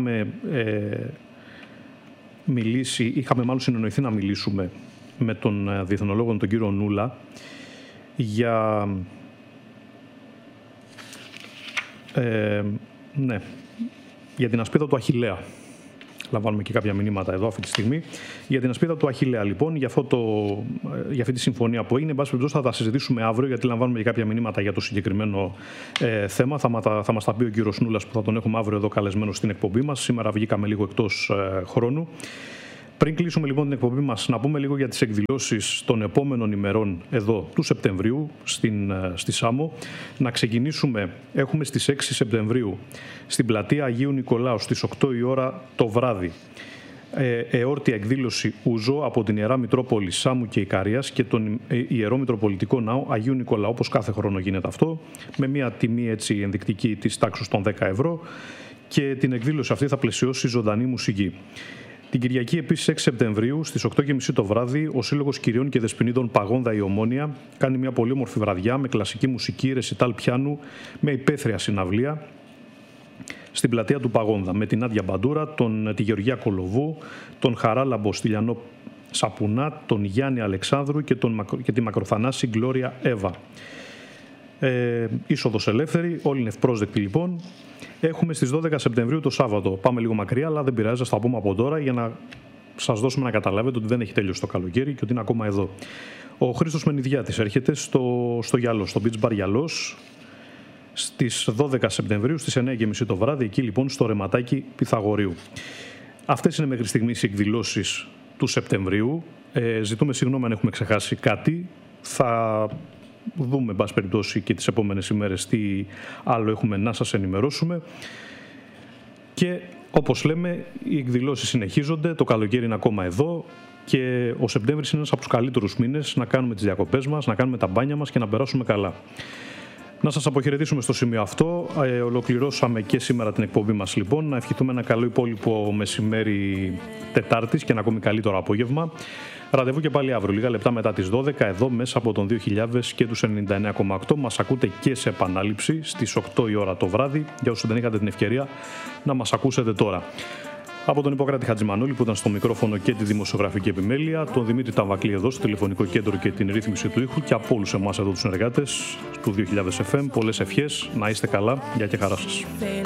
είχαμε μάλλον συνεννοηθεί να μιλήσουμε με τον διεθνολόγο τον κύριο Νούλα για την ασπίδα του Αχιλλέα. Λαμβάνουμε και κάποια μηνύματα εδώ αυτή τη στιγμή. Για την ασπίδα του Αχιλλέα, λοιπόν, για αυτή τη συμφωνία που έγινε, εν πάση περιπτώσει, θα τα συζητήσουμε αύριο, γιατί λαμβάνουμε και κάποια μηνύματα για το συγκεκριμένο θέμα. Θα μας τα πει ο κύριος Σνούλας, που θα τον έχουμε αύριο εδώ καλεσμένο στην εκπομπή μας. Σήμερα βγήκαμε λίγο εκτός χρόνου. Πριν κλείσουμε λοιπόν την εκπομπή μας, να πούμε λίγο για τις εκδηλώσεις των επόμενων ημερών εδώ του Σεπτεμβρίου στη Σάμο. Να ξεκινήσουμε, έχουμε στις 6 Σεπτεμβρίου στην πλατεία Αγίου Νικολάου στις 8 η ώρα το βράδυ εόρτια εκδήλωση Ούζο από την Ιερά Μητρόπολη Σάμου και Ικαρίας και τον Ιερό Μητροπολιτικό Ναό Αγίου Νικολάου, όπως κάθε χρόνο γίνεται αυτό, με μια τιμή έτσι ενδεικτική της τάξης των 10 ευρώ, και την εκδήλωση αυτή θα πλαισιώσει ζωντανή μουσική. Την Κυριακή, επίσης 6 Σεπτεμβρίου, στις 8.30 το βράδυ, ο Σύλλογος Κυριών και Δεσποινίδων Παγόνδα η Ομόνια κάνει μια πολύ όμορφη βραδιά με κλασική μουσική, ρεσιτάλ πιάνου, με υπαίθρια συναυλία στην πλατεία του Παγόνδα, με την Άντια Μπαντούρα, τη Γεωργία Κολοβού, τον Χαράλαμπο Στυλιανό Σαπουνά, τον Γιάννη Αλεξάνδρου και τη Μακροθανάση Γκλώρια Εύα. Είσοδος ελεύθερη, όλοι είναι ευπρόσδεκτοι λοιπόν. Έχουμε στις 12 Σεπτεμβρίου το Σάββατο. Πάμε λίγο μακριά, αλλά δεν πειράζει, θα τα πούμε από τώρα για να σας δώσουμε να καταλάβετε ότι δεν έχει τελειώσει το καλοκαίρι και ότι είναι ακόμα εδώ. Ο Χρήστος Μενιδιάτης έρχεται στο Γυαλός, στο Beach Bar Γυαλός, στις 12 Σεπτεμβρίου, στις 9.30 το βράδυ, εκεί λοιπόν στο ρεματάκι Πυθαγορείου. Αυτές είναι μέχρι στιγμής οι εκδηλώσεις του Σεπτεμβρίου. Ζητούμε συγγνώμη αν έχουμε ξεχάσει κάτι. Θα δούμε, εν πάση περιπτώσει, και τις επόμενες ημέρες τι άλλο έχουμε να σας ενημερώσουμε. Και όπως λέμε, οι εκδηλώσεις συνεχίζονται, το καλοκαίρι είναι ακόμα εδώ και ο Σεπτέμβρης είναι ένας από τους καλύτερους μήνες να κάνουμε τις διακοπές μας, να κάνουμε τα μπάνια μας και να περάσουμε καλά. Να σας αποχαιρετήσουμε στο σημείο αυτό. Ολοκληρώσαμε και σήμερα την εκπομπή μας λοιπόν. Να ευχηθούμε ένα καλό υπόλοιπο μεσημέρι Τετάρτης και ένα ακόμη καλύτερο απόγευμα. Ραντεβού και πάλι αύριο, λίγα λεπτά μετά τις 12, εδώ μέσα από τον 2000 και τους 99,8. Μας ακούτε και σε επανάληψη στις 8 η ώρα το βράδυ, για όσους δεν είχατε την ευκαιρία να μας ακούσετε τώρα. Από τον Ιπποκράτη Χατζημανόλη που ήταν στο μικρόφωνο και τη δημοσιογραφική επιμέλεια, τον Δημήτρη Ταβακλή εδώ στο τηλεφωνικό κέντρο και την ρύθμιση του ήχου, και από όλους εμάς εδώ τους συνεργάτες του 2000 FM, πολλές ευχές, να είστε καλά, γεια και χαρά σας.